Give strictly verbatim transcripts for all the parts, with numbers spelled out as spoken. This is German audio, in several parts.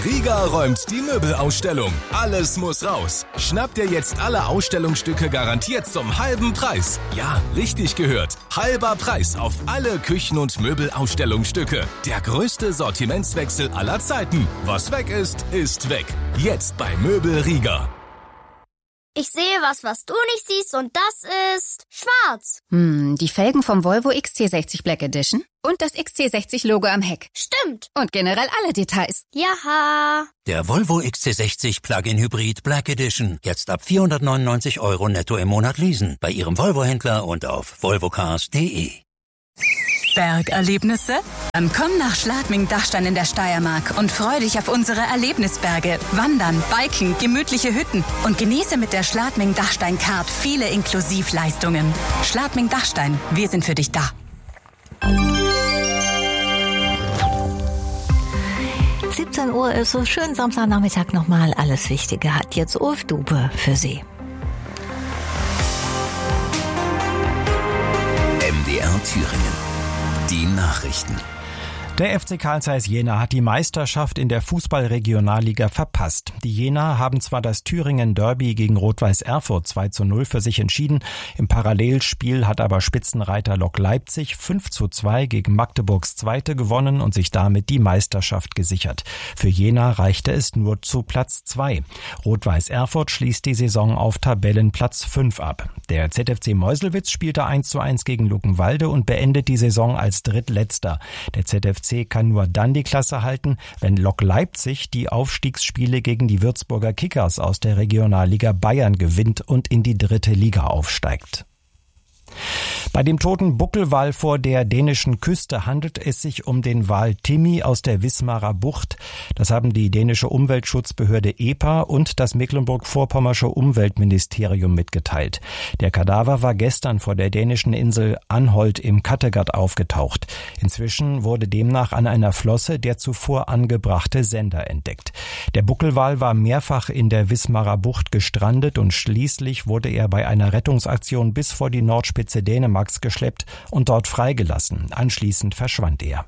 Riga räumt die Möbelausstellung. Alles muss raus. Schnappt ihr jetzt alle Ausstellungsstücke garantiert zum halben Preis. Ja, richtig gehört. Halber Preis auf alle Küchen- und Möbelausstellungsstücke. Der größte Sortimentswechsel aller Zeiten. Was weg ist, ist weg. Jetzt bei Möbel Riga. Ich sehe was, was du nicht siehst, und das ist schwarz. Hm, die Felgen vom Volvo X C sechzig Black Edition und das X C sechzig Logo am Heck. Stimmt. Und generell alle Details. Jaha. Der Volvo X C sechzig Plug-in Hybrid Black Edition. Jetzt ab vierhundertneunundneunzig Euro netto im Monat leasen. Bei Ihrem Volvo-Händler und auf volvocars punkt de. Bergerlebnisse? Dann komm nach Schladming-Dachstein in der Steiermark und freu dich auf unsere Erlebnisberge. Wandern, Biken, gemütliche Hütten und genieße mit der Schladming-Dachstein-Card viele Inklusivleistungen. Schladming-Dachstein, wir sind für dich da. siebzehn Uhr ist so schön Samstagnachmittag nochmal. Alles Wichtige hat jetzt Ulf Dube für Sie. M D R Thüringen. Die Nachrichten. Der F C Carl Zeiss Jena hat die Meisterschaft in der Fußball-Regionalliga verpasst. Die Jenaer haben zwar das Thüringen-Derby gegen Rot-Weiß Erfurt zwei zu null für sich entschieden. Im Parallelspiel hat aber Spitzenreiter Lok Leipzig fünf zu zwei gegen Magdeburgs Zweite gewonnen und sich damit die Meisterschaft gesichert. Für Jena reichte es nur zu Platz zwei. Rot-Weiß Erfurt schließt die Saison auf Tabellenplatz fünf ab. Der Z F C Meuselwitz spielte eins zu eins gegen Luckenwalde und beendet die Saison als Drittletzter. Der Z F C kann nur dann die Klasse halten, wenn Lok Leipzig die Aufstiegsspiele gegen die Würzburger Kickers aus der Regionalliga Bayern gewinnt und in die dritte Liga aufsteigt. Bei dem toten Buckelwal vor der dänischen Küste handelt es sich um den Wal Timmy aus der Wismarer Bucht. Das haben die dänische Umweltschutzbehörde E P A und das Mecklenburg-Vorpommersche Umweltministerium mitgeteilt. Der Kadaver war gestern vor der dänischen Insel Anholt im Kattegat aufgetaucht. Inzwischen wurde demnach an einer Flosse der zuvor angebrachte Sender entdeckt. Der Buckelwal war mehrfach in der Wismarer Bucht gestrandet und schließlich wurde er bei einer Rettungsaktion bis vor die Nordspitze Dänemarks geschleppt und dort freigelassen. Anschließend verschwand er.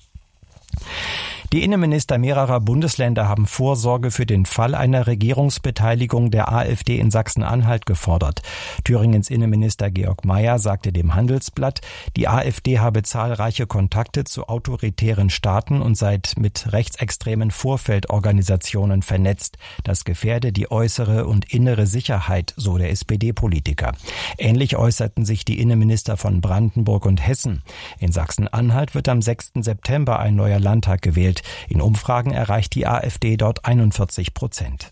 Die Innenminister mehrerer Bundesländer haben Vorsorge für den Fall einer Regierungsbeteiligung der AfD in Sachsen-Anhalt gefordert. Thüringens Innenminister Georg Mayer sagte dem Handelsblatt, die AfD habe zahlreiche Kontakte zu autoritären Staaten und sei mit rechtsextremen Vorfeldorganisationen vernetzt. Das gefährde die äußere und innere Sicherheit, so der S P D-Politiker. Ähnlich äußerten sich die Innenminister von Brandenburg und Hessen. In Sachsen-Anhalt wird am sechsten September ein neuer Landtag gewählt. In Umfragen erreicht die AfD dort einundvierzig Prozent.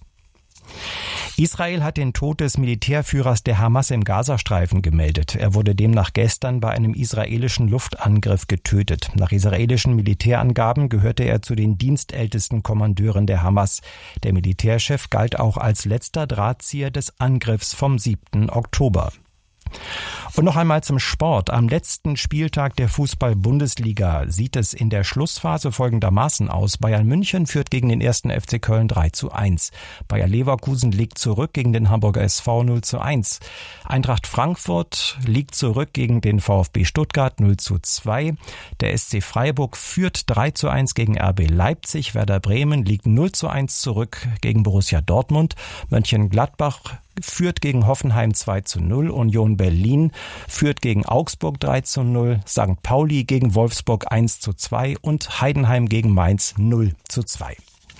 Israel hat den Tod des Militärführers der Hamas im Gazastreifen gemeldet. Er wurde demnach gestern bei einem israelischen Luftangriff getötet. Nach israelischen Militärangaben gehörte er zu den dienstältesten Kommandeuren der Hamas. Der Militärchef galt auch als letzter Drahtzieher des Angriffs vom siebten Oktober. Und noch einmal zum Sport. Am letzten Spieltag der Fußball-Bundesliga sieht es in der Schlussphase folgendermaßen aus. Bayern München führt gegen den ersten F C Köln drei zu eins. Bayer Leverkusen liegt zurück gegen den Hamburger S V null zu eins. Eintracht Frankfurt liegt zurück gegen den VfB Stuttgart null zu zwei. Der S C Freiburg führt drei zu eins gegen R B Leipzig. Werder Bremen liegt null zu eins zurück gegen Borussia Dortmund. Mönchengladbach führt gegen Hoffenheim zwei zu null, Union Berlin führt gegen Augsburg drei zu null, Sankt Pauli gegen Wolfsburg eins zu zwei und Heidenheim gegen Mainz null zu zwei.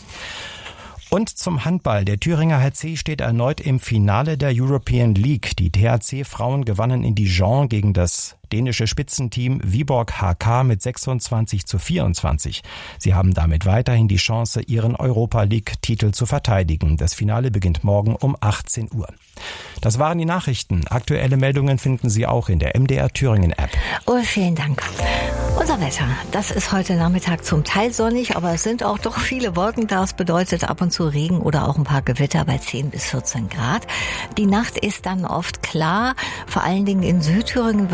Und zum Handball. Der Thüringer H C steht erneut im Finale der European League. Die T H C-Frauen gewannen in Dijon gegen das dänische Spitzenteam Viborg H K mit sechsundzwanzig zu vierundzwanzig. Sie haben damit weiterhin die Chance, ihren Europa-League-Titel zu verteidigen. Das Finale beginnt morgen um achtzehn Uhr. Das waren die Nachrichten. Aktuelle Meldungen finden Sie auch in der M D R Thüringen-App. Oh, vielen Dank. Unser Wetter, das ist heute Nachmittag zum Teil sonnig, aber es sind auch doch viele Wolken da. Das bedeutet ab und zu Regen oder auch ein paar Gewitter bei zehn bis vierzehn Grad. Die Nacht ist dann oft klar. Vor allen Dingen in Südthüringen wird es dann später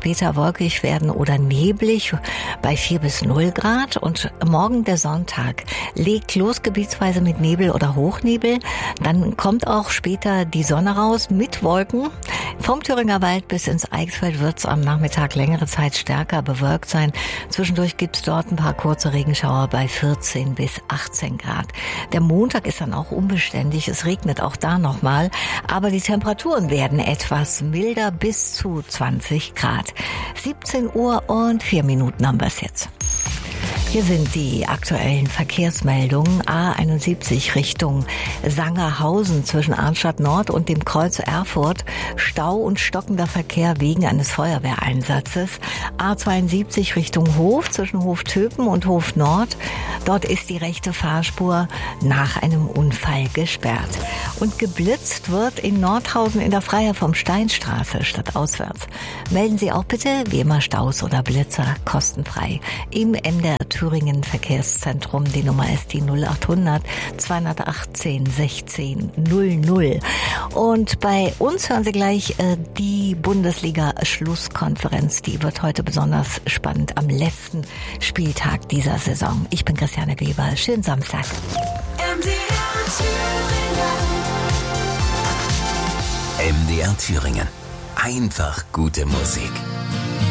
später wolkig werden oder neblig bei vier bis null Grad. Und morgen der Sonntag legt los gebietsweise mit Nebel oder Hochnebel. Dann kommt auch später die Sonne raus mit Wolken. Vom Thüringer Wald bis ins Eichsfeld wird es am Nachmittag längere Zeit stärker bewölkt sein. Zwischendurch gibt es dort ein paar kurze Regenschauer bei vierzehn bis achtzehn Grad. Der Montag ist dann auch unbeständig. Es regnet auch da nochmal. Aber die Temperaturen werden etwas milder bis zu zwanzig Grad. siebzehn Uhr und vier Minuten haben wir es jetzt. Hier sind die aktuellen Verkehrsmeldungen. A einundsiebzig Richtung Sangerhausen zwischen Arnstadt Nord und dem Kreuz Erfurt. Stau und stockender Verkehr wegen eines Feuerwehreinsatzes. A zweiundsiebzig Richtung Hof zwischen Hoftöpen und Hof Nord. Dort ist die rechte Fahrspur nach einem Unfall gesperrt. Und geblitzt wird in Nordhausen in der Freiherr vom Steinstraße stadtauswärts. Melden Sie auch bitte, wie immer, Staus oder Blitzer kostenfrei im M D R Thüringen Verkehrszentrum. Die Nummer ist die null achthundert zweihundertachtzehn sechzehn null null. Und bei uns hören Sie gleich äh, die Bundesliga-Schlusskonferenz. Die wird heute besonders spannend am letzten Spieltag dieser Saison. Ich bin Christiane Weber. Schönen Samstag. M D R Thüringen. M D R Thüringen. Einfach gute Musik.